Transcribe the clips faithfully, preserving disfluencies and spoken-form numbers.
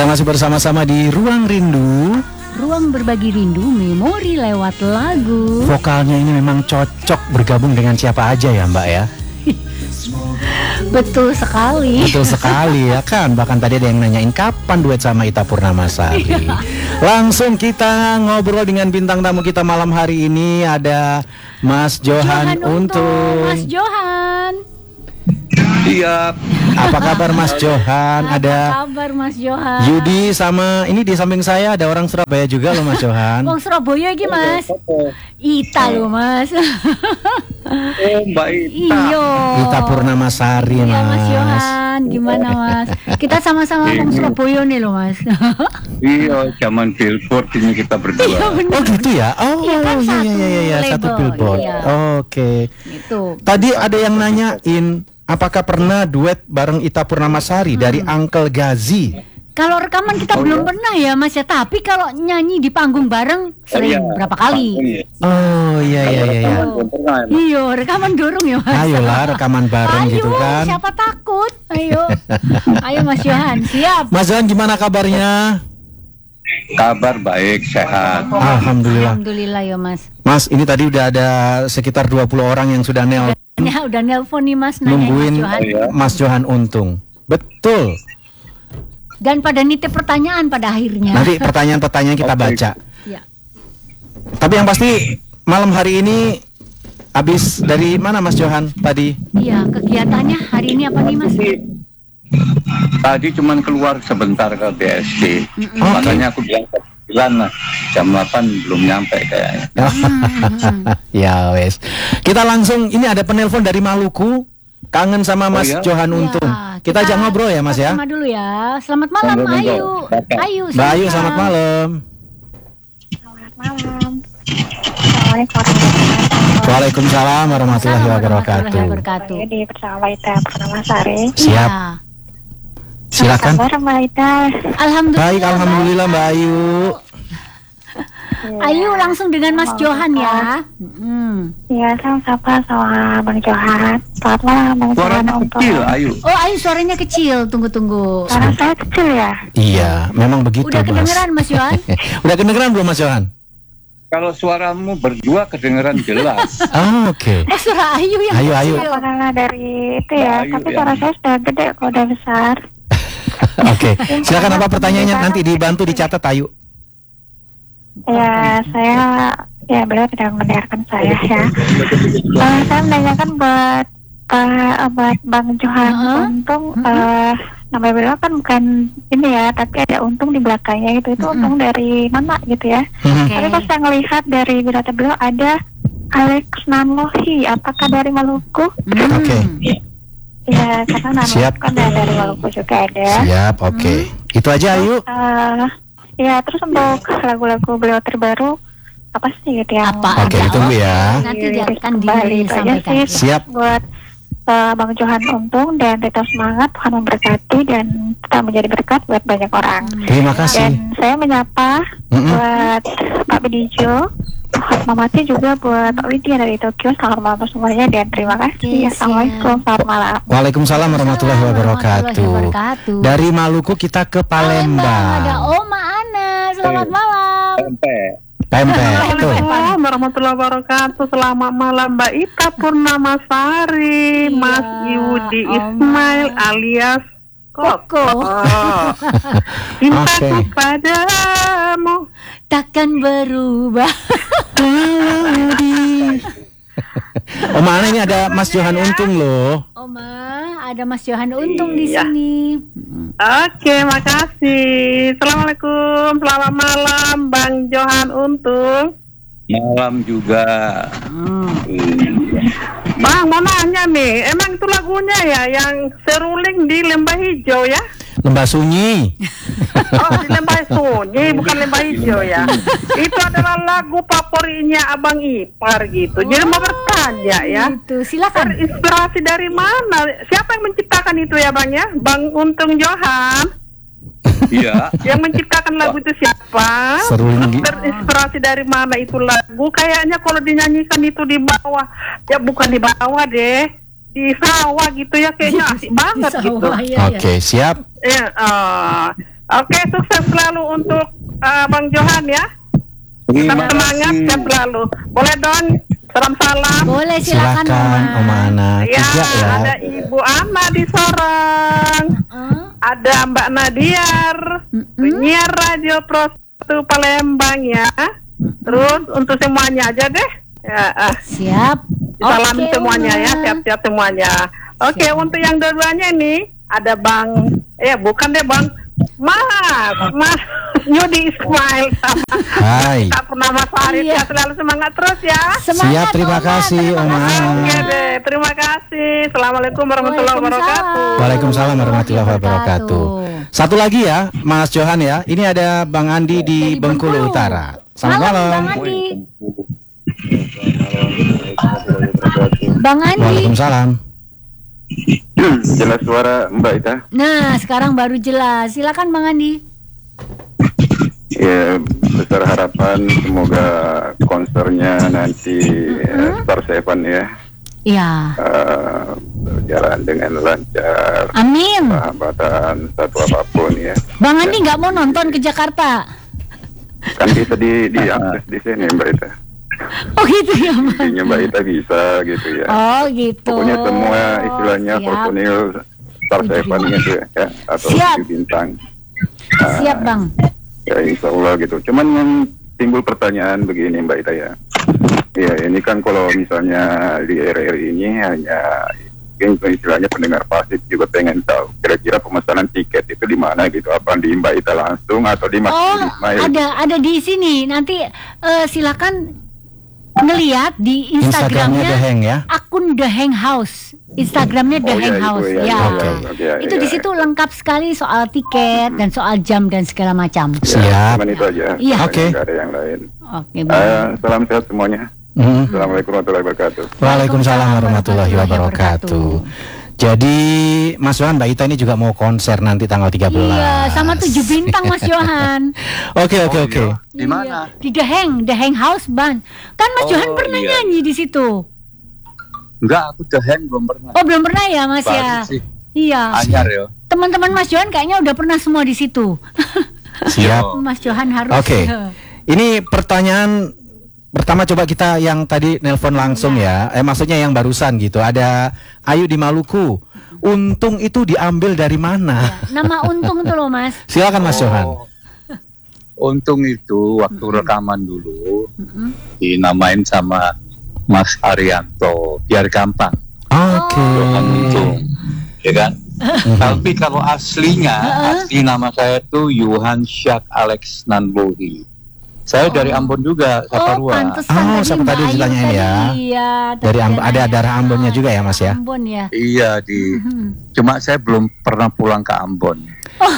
masih bersama-sama di Ruang Rindu. Ruang berbagi rindu, memori lewat lagu. Vokalnya ini memang cocok bergabung dengan siapa aja ya Mbak ya. Betul sekali. Betul sekali ya kan. Bahkan tadi ada yang nanyain kapan duet sama Ita Purnamasari. Langsung kita ngobrol dengan bintang tamu kita malam hari ini. Ada Mas Johan, Johan Untung. Mas Johan. Iya. Apa kabar Mas Johan? Apa Ada kabar Mas Johan? Yudi sama ini di samping saya ada orang Surabaya juga loh Mas Johan. Wong Surabaya iki Mas. Ita loh Mas. Oh Mbak Ita. Iyo. Ita Purnamasari Mas. Iya Mas Johan, gimana Mas? Kita sama-sama wong Surabaya nih loh Mas. Iya, zaman billboard ini kita berdua. Iya, Oh gitu ya? Oh iya kan, iya satu iya iya, iya. Satu label, billboard. iya. Oke. Itu. Tadi ada yang nanyain apakah pernah duet bareng Ita Purnamasari Hmm. dari Uncle Gazi? Kalau rekaman kita Oh, belum iya? pernah ya Mas ya, tapi kalau nyanyi di panggung bareng sering Iya, berapa kali. iya. Oh iya iya iya. iya. Belum pernah, emang. Iya, rekaman dorong ya Mas. Ayolah rekaman bareng Ayo, gitu kan. siapa takut? Ayo. Ayo Mas Johan, siap. Mas Johan gimana kabarnya? Kabar baik, sehat. Alhamdulillah. Alhamdulillah ya Mas. Mas, ini tadi udah ada sekitar dua puluh orang yang sudah nel Ya udah nelpon nih Mas, nanya nungguin Mas Johan. Iya. Mas Johan Untung. Betul. Dan pada nitip pertanyaan pada akhirnya. Nanti pertanyaan-pertanyaan kita Oke. baca. Ya. Tapi yang pasti malam hari ini habis dari mana Mas Johan tadi? Iya, kegiatannya hari ini apa nih Mas? Tadi cuman keluar sebentar ke B S D. Oke. Makanya aku bilang ke sembilan lah. Jam delapan belum nyampe kayaknya. Ya wes. Kita langsung ini ada penelpon dari Maluku. Kangen sama Mas iya? Johan Untung. Ya, kita ajak ngobrol ya Mas ya. Sama dulu ya. Selamat malam Monggo, monggo. Ayu. Bapak. Ayu. Mbak Ayu selamat malam. Selamat malam. Assalamualaikum warahmatullahi wabarakatuh. Waalaikumsalam warahmatullahi Warahmatullahi wabarakatuh. wabarakatuh. Saya di bersama Ita Purnamasari. Siap. Iya. Silakan. Apa kabar Mbak Ita? Alhamdulillah. Baik, alhamdulillah Mbak Ayu. Ayu langsung dengan Mas Johan ya. Hmm. Iya, saya sapa sama Bang Johan. Selamat malam Bang Johan. Suaranya Untung. kecil, Ayu. Oh Ayu suaranya kecil. Tunggu tunggu. Suara saya kecil ya? Iya, memang begitu Udah Mas. kedengeran Mas Johan? Udah kedengeran belum Mas Johan? Kalau suaramu berdua kedengeran jelas. Oh, oke. Oh suara Ayu yang Ayu, Ayu. kecil. Karena dari itu ya, Ayu, tapi ya. suara saya sudah gede kok, udah besar. Oke. Silakan apa pertanyaannya nanti dibantu dicatat Ayu. Ya, saya, ya beliau tidak mendengarkan saya ya. Eh, saya menanyakan buat eh, buat Bang Johan Uh-huh. Untung, eh, nama beliau kan bukan ini ya, tapi ada Untung di belakangnya gitu. Itu Mm-mm. Untung dari mana gitu ya? Oke. Tapi pas saya ngelihat dari biodata beliau ada Alex Nanlohi, apakah dari Maluku? Hmm. Oke. Ya, karena nama Siap. kan ada dari Maluku juga ada. Siap, oke. Itu aja Ayu. Eh, ya, terus untuk lagu-lagu beliau terbaru apa sih gitu ya? Apa Oke, ada? ditunggu ya. Nanti dia Lirik akan kembali itu aja disampaikan. sih. Siap. Buat eh, Bang Johan Untung dan tetap semangat, Tuhan memberkati dan tetap menjadi berkat buat banyak orang. Terima kasih. Dan saya menyapa Mm-mm. buat Pak Bedijo, Mamati juga buat Pak Widya dari Tokyo. Selamat malam semuanya dan terima Oke, kasih. Assalamualaikum, selamat malam. Waalaikumsalam warahmatullahi wabarakatuh. wabarakatuh. Dari Maluku kita ke Ada Palembang. Oma Ana. Selamat malam. Sampai. Pempek. Tuh. Assalamualaikum warahmatullahi wabarakatuh. Selamat malam Mbak Ita Purnamasari, Iya, Mas Yudi Om. Ismail alias Koko. Koko. Cintaku Oke. padamu. Takkan berubah. Oh mana ini ada Mas Johan Untung loh. Oma, ada Mas Johan Untung di Iya. sini. Oke, makasih. Assalamualaikum, selamat malam Bang Johan Untung. Malam juga. Bang, mau nanya nih, emang itu lagunya ya yang seruling di Lembah Hijau ya? Lembah Sunyi. Oh, di Lembah Sunyi, bukan Lembah Hijau ya. Itu adalah lagu favoritnya Abang Ipar gitu. Jadi mau bertanya ya, Itu, silakan. terinspirasi dari mana? Siapa yang menciptakan itu ya Bang ya? Bang Untung Johan. Iya. Yang menciptakan lagu itu siapa? Seruling. Terinspirasi dari mana itu lagu? Kayaknya kalau dinyanyikan itu di bawah, ya bukan di bawah deh, di sawah gitu ya, kayaknya asik banget Di gitu. sawah, ya, ya. Oke, siap. Ya, eh, Oke, sukses selalu untuk uh, Bang Johan ya. Tetap semangat siap selalu. Boleh Don, salam salam. Boleh, silakan, Silakan Oma Ana. Ya, Tiga ya. ada Ibu Ana di Sorong. Uh, Ada Mbak Nadiar, Mm-mm. penyiar Radio Pro satu Palembang ya. Terus untuk semuanya aja deh. Ya, ah. siap. Salam Oke, semuanya Uma. ya, siap-siap semuanya. Oke, Siap. untuk yang dua-duanya ini ada Bang, eh bukan deh Bang, Mas, Mas Yudi Ismail sama Hai. Kak Purnama Sari. Iya. Ya, selalu semangat terus ya. Semangat, Siap, terima Oma. kasih, Terima Oma. kasih, Oke deh, terima kasih. Assalamualaikum warahmatullahi wabarakatuh. Waalaikumsalam warahmatullahi wabarakatuh. Satu lagi ya, Mas Johan ya. Ini ada Bang Andi di Dari Bengkulu Bengkulu. Utara. Selamat Malam, malam. Bang Andi. Bang Andi. Waalaikumsalam. Jelas suara Mbak Ita. Nah, sekarang baru jelas. Silakan Bang Andi. Ya, besar harapan semoga konsernya nanti uh, Star Seven ya Iya. uh, berjalan dengan lancar, Amin. sahabatan satu apapun ya. Bang Andi nggak mau nonton ke Jakarta? Kan bisa di diakses di sini Mbak Ita. Oh gitu ya, Bang. Intinya Mbak Ita bisa gitu ya. Oh gitu. Pokoknya semua istilahnya Siap. personil Star Tujuh Seven bintang. gitu ya, atau Siap. tujuh bintang. Siap Bang. Ya insya Allah gitu. Cuman yang timbul pertanyaan begini Mbak Ita ya. Ya ini kan kalau misalnya di R R I ini hanya mungkin istilahnya pendengar pasif juga pengen tahu kira-kira pemesanan tiket itu di mana gitu. Apa di Mbak Ita langsung atau di Mas Oh, Ismail? ada ada di sini. Nanti eh, silakan ngelihat di Instagramnya The Instagramnya Hang ya. akun The Hang House. Instagramnya The Oh, Hang iya, itu House. ya, Ya. iya, Oke. oke, ya, Itu ya, di situ lengkap sekali soal tiket dan soal jam dan segala macam. ya. Siap. Cuman itu aja. Iya. Oke. Nggak ada yang lain. Oke, Bang. Eh, salam sehat semuanya. Hmm. Assalamualaikum warahmatullahi wabarakatuh. Waalaikumsalam warahmatullahi wabarakatuh. Jadi Mas Johan, Mbak Ita ini juga mau konser nanti tanggal tiga belas. Iya, sama tujuh bintang Mas Johan. Oke oke oke. Di mana? Iya, di The Hang, The Hang House Band. Kan Mas Oh, Johan pernah iya. nyanyi di situ. Enggak, aku The Hang belum pernah. Oh, belum pernah ya, Mas Baru ya? sih. Iya. Anyar ya. Teman-teman Mas Johan kayaknya udah pernah semua di situ. Siap. Mas Johan harus. Oke. Ini pertanyaan pertama, coba kita yang tadi nelpon langsung ya. Eh maksudnya yang barusan gitu. Ada Ayu di Maluku. Untung itu diambil dari mana? Ya, nama untung tuh loh, Mas. Silakan Mas Johan. Oh. Untung itu waktu rekaman dulu Mm-mm. dinamain sama Mas Arianto biar gampang. Oke. Johan Untung, ya kan? Tapi kalau aslinya, asli nama saya itu Johan Syak Alex Nanbohi. Saya dari Ambon juga, Oh, Saparua. pantesan Oh, tadi siapa Mbak tadi Ayu ditanyain tadi, ya. Iya, Dari tadi Amb- dia ada nanya. darah Ambonnya juga ya, Mas ya? Ambon ya. Iya di. Mhm. Cuma saya belum pernah pulang ke Ambon. Oh.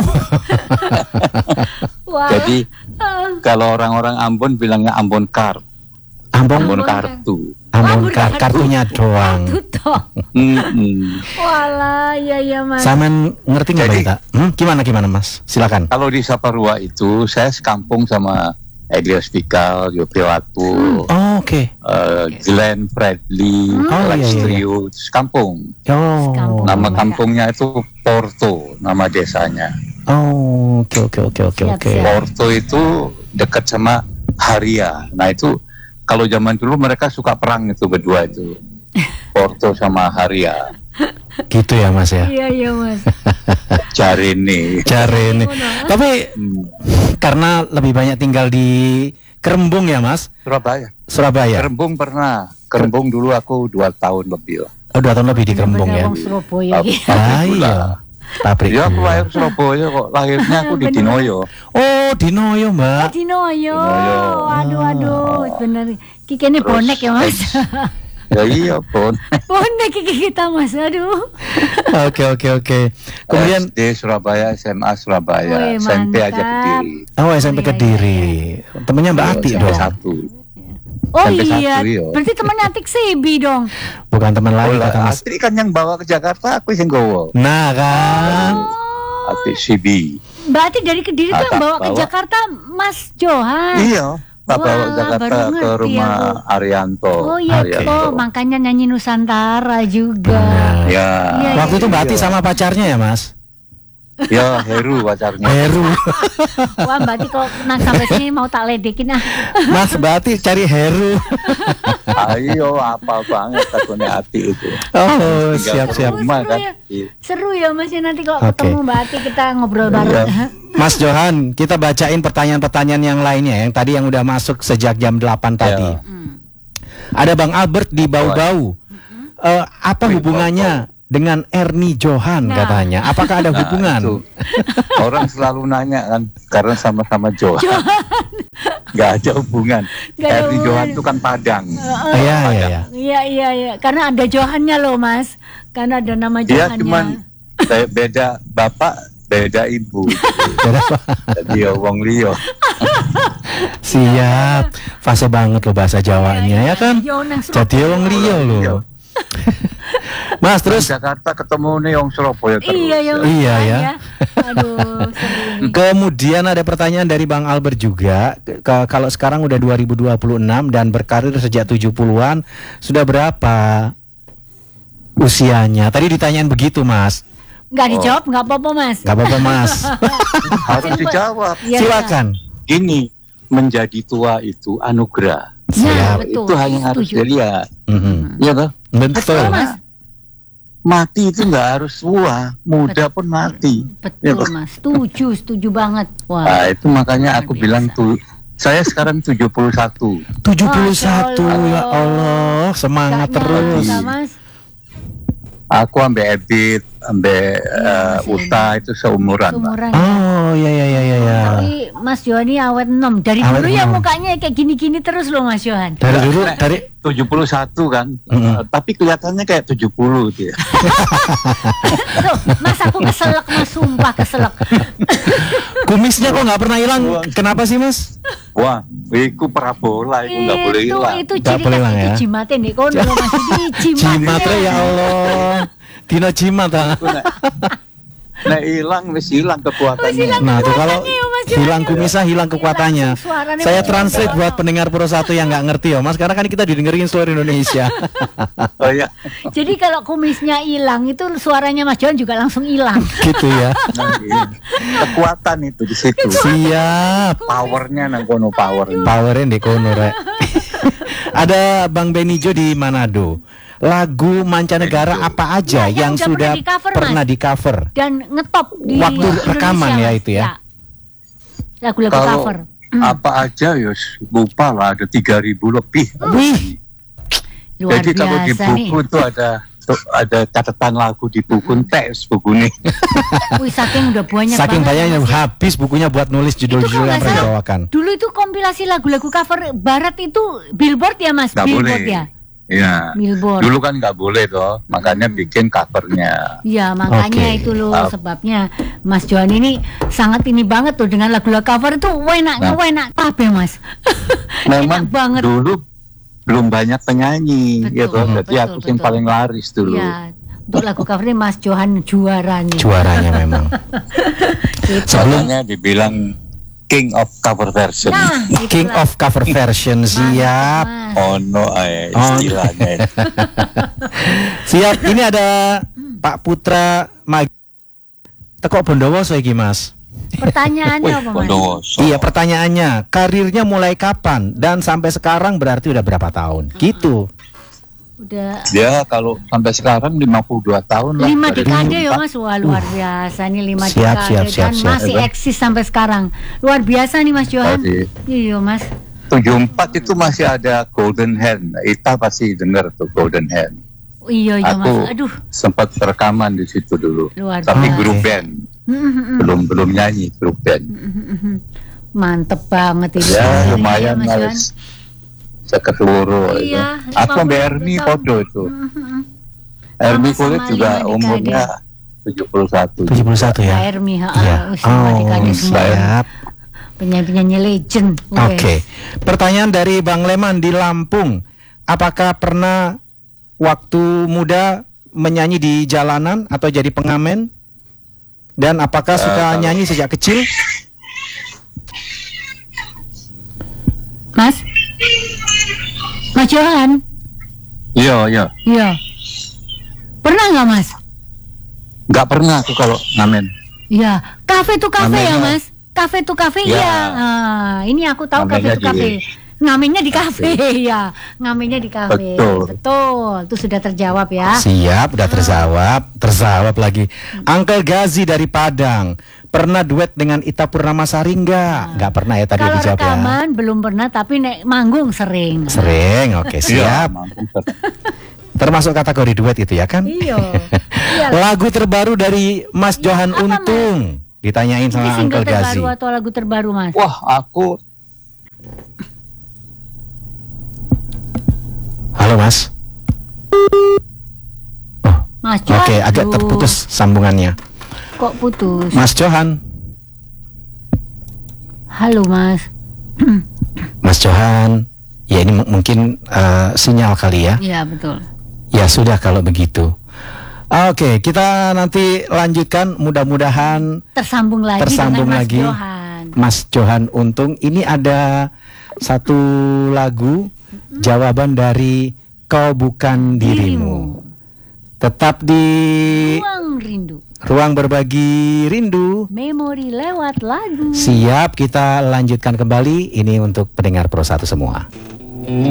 Wah. Jadi Ah. kalau orang-orang Ambon bilangnya Ambon Kar, Ambon Ambon Ambon kartu. Ambon Ambon kar- kartu. kartunya doang. Itu toh. Mm-mm. Walah, iya iya Mas. Saman ngerti nggak Mbak Jadi- Ita? Hmm, gimana gimana Mas? Silakan. Kalau di Saparua itu saya sekampung sama Elias Pikal, Yopi Watu, Oh, oke. eh, Glenn Bradley, Oh, Alex iya, iya. Trio, sekampung. Oh. Sekampung. Nama Iya. kampungnya itu Porto, nama desanya. Oh, oke oke oke oke Siap, oke. siap. Porto itu dekat sama Haria. Nah itu kalau zaman dulu mereka suka perang itu berdua itu. Porto sama Haria. Gitu ya Mas ya. Iya iya Mas. Cari nih. Cari ini. Tapi Hmm, karena lebih banyak tinggal di Kerembung ya Mas, Surabaya. Surabaya. Kerembung pernah. Kerembung dulu aku dua tahun lebih lah. Oh, dua tahun lebih di Kerembung ya. Bener-bener wong Surabaya Pab- gitu. Ah pabrik iya. gula. Pabrik. Ya aku gula. lahir Surabaya kok. Lahirnya aku di Bener. Dinoyo. Oh, di Noyo Oh, Mbak. Dinoyo. Dinoyo. Aduh aduh, bener. Kiki ini Terus, bonek ya Mas. Ya iya pun. Bonek Kiki kita Mas. Aduh. Oke oke oke. Kemudian S D Surabaya, S M A Surabaya, Wih, S M P aja mantap. Kediri. oh S M P Iya, Kediri. Temennya Mbak Iya, Ati S M P dong. satu. Oh Sampai iya. satu, iya. Berarti temannya Atik Sebi dong. Bukan teman lagi Oh, kata Mas. Astri kan yang bawa ke Jakarta, aku yang gowo. Nah kan. Oh. Ati Sibi. Mbak Atik dari Kediri tuh yang Atak bawa ke bawa. Jakarta Mas Johan. Iya, tak Wah, bawa ke Jakarta baru ke ngerti rumah aku. Arianto. Oh iya Oke. toh, makanya nyanyi Nusantara juga. Benar. Ya. Iya, Waktu itu Mbak Ati iya. sama pacarnya ya Mas? Ya, Heru pacarnya. Heru. Wah, Mbak Ati kalau nang sampai sini mau tak ledekin ah. Mas Bati cari Heru. Ayo, apa banget takutnya hati itu. Oh, Tinggal siap-siap. rumah, Seru kan. ya. Seru ya Mas ya, nanti kalau Oke. ketemu Mbak Ati kita ngobrol bareng. Iya. Mas Johan, kita bacain pertanyaan-pertanyaan yang lainnya yang tadi yang udah masuk sejak jam delapan tadi. Ya. Hmm. Ada Bang Albert di Bau-Bau. Eh, apa hubungannya dengan Ernie Johan Nah. katanya? Apakah ada Nah, hubungan? itu. Orang selalu nanya kan, karena sama-sama Johan. Gak ada hubungan. Nggak ada Ernie hubungan. Johan itu kan Padang. Iya, iya, iya. Iya iya iya, karena ada Johannya loh Mas. Karena ada nama Dia Johannya. cuman kayak beda bapak, beda ibu. Jadi ya wong liya. Siap. Fase banget loh bahasa Jawanya ya kan? Yo, nang Jadi wong liya loh. Mas terus Jakarta ketemu nih wong Surabaya terus. Iya ya. Iya, ya. Aduh, seru ini. kemudian ada pertanyaan dari Bang Albert juga. Ke- kalau sekarang udah dua ribu dua puluh enam dan berkarir sejak tujuh puluhan, sudah berapa usianya? Tadi ditanyain begitu, Mas. Nggak dijawab, nggak apa-apa Mas. Gak apa-apa, Mas. Harus dijawab. Iya, Silakan. Gini, menjadi tua itu anugerah. Nah, Siap. betul. Itu hanya harus Setuju. dilihat. Mhm. Iya toh? Betul. Betul, Mas. Mati itu nggak harus tua, muda pun mati. Ya, Betul Pak. Mas, setuju, setuju banget. Wah. Nah, itu makanya aku Luar bilang biasa. tuh, saya sekarang tujuh puluh satu. tujuh puluh satu Masya ya Allah, semangat Nggak terus. nyangka, Mas. Aku ambil Edit, ambil uh, Mas Uta itu seumuran. Pak. Seumuran. Oh, ya ya ya ya ya. Tapi Mas Johan ini awet enam. Dari Awet dulu ya enom. mukanya kayak gini-gini terus loh Mas Johan. Dari dulu Nah, dari tujuh puluh satu kan, Mm-mm. Uh, tapi kelihatannya kayak tujuh puluh gitu ya. Loh, Mas aku keselak Mas, sumpah keselak. kumisnya kok nggak pernah hilang. Kenapa sih, Mas? Wah, itu parabola, itu nggak boleh itu hilang. itu Nggak ciri boleh khas hilang itu ya. jimatnya nih kono loh Mas, ini jimat. Jimat ya Allah. Dino jimat ah. Itu nek- Nek hilang, wis hilang kekuatannya. Nah, tuh kalau Kekuatannya ya, Mas Johan. hilang kumisnya hilang kekuatannya. Hilang suaranya. Saya translate buat pendengar Pro satu yang nggak ngerti ya, Mas. Karena kan kita didengerin seluruh Indonesia. Oh ya, Jadi kalau kumisnya hilang itu suaranya Mas Johan juga langsung hilang. Gitu ya. nah, iya. Kekuatan itu di situ. Siap. Powernya nang kono power. Powerin di kono rek. Ada Bang Benijo di Manado. Lagu mancanegara Benijo. apa aja Ya, yang, yang udah sudah pernah di-cover, Mas. pernah di cover? Dan ngetop di Waktu Indonesia, rekaman ya Mas. itu ya? Lagu-lagu Kalau cover. Hmm. apa aja ya lupa lah, ada tiga ribu lebih. Wih, Luar Jadi kalau di biasa nih. buku itu ada tuh ada catatan lagu di buku teks buku nih. Wih, saking udah banyak saking banget, banyaknya Mas. habis bukunya buat nulis Itu kalau judul-judul yang nggak pernah salah, dibawakan. Dulu itu kompilasi lagu-lagu cover barat itu Billboard ya Mas? Nggak Billboard boleh. ya? Iya. Billboard. Dulu kan nggak boleh toh, makanya bikin covernya. Iya, makanya Oke. itu loh Ah. sebabnya Mas Johan ini sangat ini banget tuh dengan lagu-lagu cover itu enak, Nah. enak kabeh Mas. Memang Enak banget. dulu belum banyak penyanyi Betul, gitu. Jadi betul, aku yang betul. paling laris dulu. Iya, untuk lagu cover ini Mas Johan juaranya. Juaranya memang. Gitu. Sebelum Makanya dibilang King of Cover Version. Nah, King itulah. of Cover Version siap. Mas. Oh no, eh, Oh. istilahnya. Siap. Ini ada Pak Putra Mag Teko Bondowoso iki, Mas. Pertanyaannya Wih, apa Mas? Bondowoso. Iya, pertanyaannya, karirnya mulai kapan dan sampai sekarang berarti udah berapa tahun? Gitu. Udah Dia kalau sampai sekarang lima puluh dua tahun lah. lima Dari dekade ya empat. Mas, wah luar biasa nih lima Siap, dekade siap, siap, dan siap. masih eksis sampai sekarang. Luar biasa nih Mas Johan. Tadi. Iya Mas. tujuh puluh empat itu masih ada Golden Hand. Ita pasti dengar tuh Golden Hand. Oh, iya iya Mas. Aku Aduh, sempat rekaman di situ dulu. Luar Tapi biasa. grup band, Hmm, hmm, hmm. belum belum nyanyi grup band. Mantep banget ini. Ya lumayan Mas Johan. harus seket loro. Iya, itu. Aku lima ambil puluh Ernie tahun. podo itu. Hmm, hmm, hmm. Ernie Sama-sama Kulit juga lima dekade. umurnya tujuh puluh satu. tujuh puluh satu Pak ya. Ermi, ha, Iya. uh, semua dekade Oh, semua. siap. Penyanyi-penyanyi legend. Oke. Pertanyaan dari Bang Leman di Lampung. Apakah pernah waktu muda menyanyi di jalanan atau jadi pengamen? Dan apakah Eh, suka kalau- nyanyi sejak kecil? Mas? Mas Johan? Iya iya. Iya. Pernah nggak Mas? Nggak pernah aku kalau ngamen. Iya, kafe tuh kafe ya Namanya- Mas. Kafe tuh kafe Ya. iya. Ah, ini aku tahu kafe Namanya tuh kafe. di- Ngamennya di kafe ya. Ngamennya di kafe. Betul. Betul. Itu sudah terjawab ya. Siap, udah terjawab, terjawab lagi. Uncle Gazi dari Padang, pernah duet dengan Ita Purnamasari enggak? Enggak pernah ya tadi Kalau dijawab ya. rekaman belum pernah, tapi nek manggung sering. Sering, oke Iya, siap. mampu. Termasuk kategori duet itu ya kan? Iya. Iya. Lagu terbaru dari Mas Iya, Johan apa, Mas? Untung, ditanyain Ini sama single Uncle Gazi. terbaru atau lagu terbaru Mas? Wah, aku Halo Mas. Oh, Mas oke, Johan. agak Aduh, terputus sambungannya. Kok putus? Mas Johan, Halo Mas. Mas Johan. Ya ini m- mungkin eh, sinyal kali ya. Iya betul. Ya sudah kalau begitu. Oke, kita nanti lanjutkan. Mudah-mudahan Tersambung lagi Tersambung dengan Mas lagi. Johan. Mas Johan Untung. Ini ada satu lagu jawaban dari Kau Bukan Dirimu. Tetap di Ruang rindu. Ruang Berbagi Rindu. Memori lewat lagu. Siap, kita lanjutkan kembali. Ini untuk pendengar Pro satu semua.